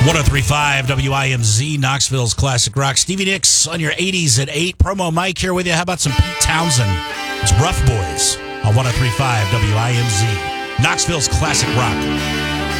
103.5 WIMZ, Knoxville's Classic Rock. Stevie Nicks on your 80s at 8. Promo Mike here with you. How about some Pete Townsend? It's Rough Boys on 103.5 WIMZ, Knoxville's Classic Rock.